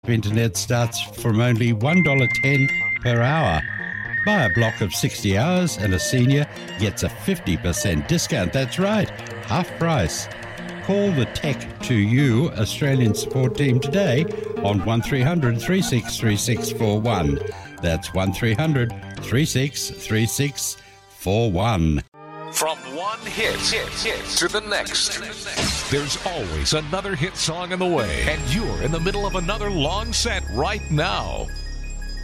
Internet starts from only $1.10 per hour. Buy a block of 60 hours and a senior gets a 50% discount. That's right, half price. Call the Tech2U Australian support team today on 1300 363641. That's 1300 363641. From one hit to the next, there's always another hit song in the way, and you're in the middle of another long set right now.